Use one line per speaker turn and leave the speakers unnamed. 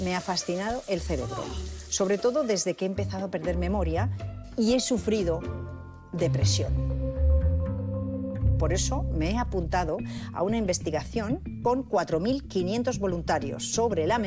Me ha fascinado el cerebro, sobre todo desde que he empezado a perder memoria y he sufrido depresión. Por eso me he apuntado a una investigación con 4.500 voluntarios sobre la